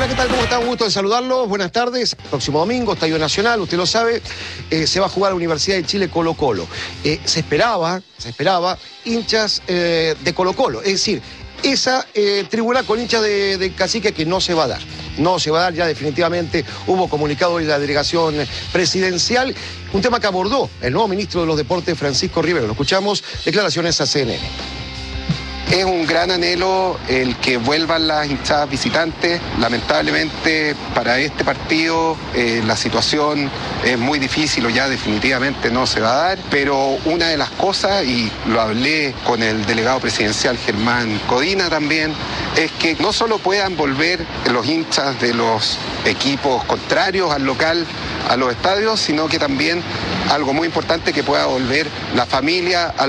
Hola, ¿qué tal? ¿Cómo está? Un gusto de saludarlos. Buenas tardes. Próximo domingo, Estadio Nacional, usted lo sabe, se va a jugar a la Universidad de Chile Colo-Colo. Se esperaba hinchas de Colo-Colo, es decir, esa tribuna con hinchas de Cacique que no se va a dar. No se va a dar, ya definitivamente hubo comunicado hoy de la delegación presidencial, un tema que abordó el nuevo ministro de los Deportes, Francisco Rivero. Lo escuchamos, declaraciones a CNN. Es un gran anhelo el que vuelvan las hinchadas visitantes. Lamentablemente para este partido la situación es muy difícil o ya definitivamente no se va a dar, pero una de las cosas, y lo hablé con el delegado presidencial Germán Codina también, es que no solo puedan volver los hinchas de los equipos contrarios al local a los estadios, sino que también algo muy importante, que pueda volver la familia